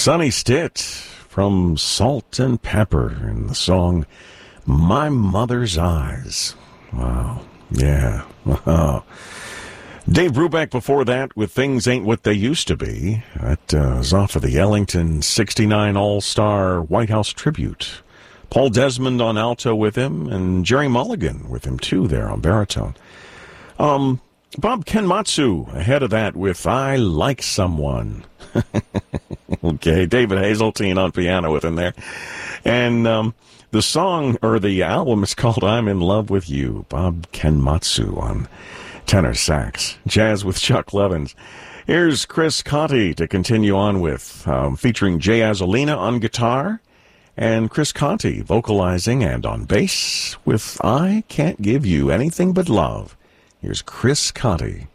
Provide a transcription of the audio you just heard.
Sonny Stitt from Salt and Pepper in the song My Mother's Eyes. Wow. Yeah. Dave Brubeck before that with Things Ain't What They Used to Be. That is off of the Ellington 69 All-Star White House Tribute. Paul Desmond on alto with him, and Jerry Mulligan with him too there on baritone. Bob Kenmatsu ahead of that with I Like Someone. Okay, David Hazeltine on piano with him there. And the song, or the album, is called I'm in Love with You. Bob Kenmatsu on tenor sax. Jazz with Chuck Levins. Here's Chris Conti to continue on with, featuring Jay Azzolina on guitar, and Chris Conti vocalizing and on bass with I Can't Give You Anything But Love. Here's Chris Conti.